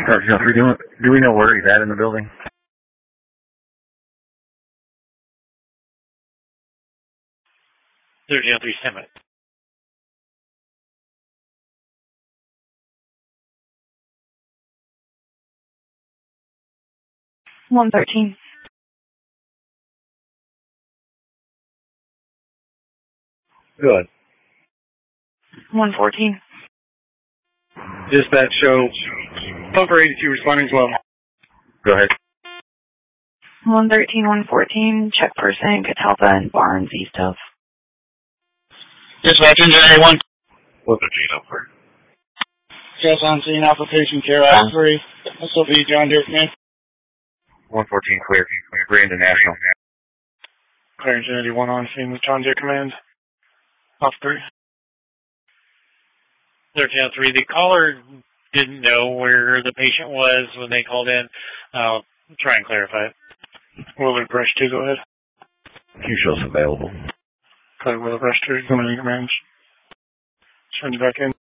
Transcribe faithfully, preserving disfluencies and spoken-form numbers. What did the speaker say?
Sergeant, do we know, do we know where he's at in the building? Sergeant three, stand by. one thirteen. Good. one fourteen. Dispatch show Pumper eighty-two responding as well. Go ahead. one thirteen, one fourteen, check person, Catalpa and Barnes, east of. Dispatch engine A one. What's the G number? Stress on scene, application care act three. This will be John Deere Command. one fourteen clear. Clear into National. Clear engine eighty-one on scene with John Deere Command. Off three. Sergeant three, the caller didn't know where the patient was when they called in. I'll try and clarify it. Willard Brush two, go ahead. Q show's available. Clear Willard Brush two, coming in command. Send you back in.